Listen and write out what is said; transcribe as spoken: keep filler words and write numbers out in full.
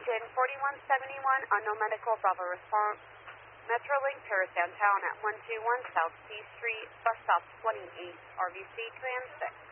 Engine forty-one seventy-one, unknown medical, Bravo response. Metrolink Paris downtown at one two one South C Street, bus stop twenty-eight, R V C Command six.